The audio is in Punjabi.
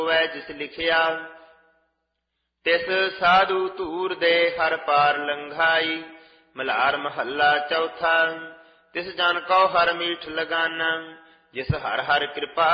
ਹੋਵੈ ਜਿਸ ਲਿਖਿਆ। ਤਿਸ ਸਾਧੂ ਧੂਰ ਦੇ ਹਰ ਪਾਰ ਲੰਘਾਈ। ਮਲਹਾਰ ਮਹੱਲਾ ਚੌਥਾ। ਤਿਸ ਜਨ ਕਉ ਹਰ ਮੀਠ ਲਗਾਨਾ। ਜਿਸ ਹਰ ਹਰ ਕਿਰਪਾ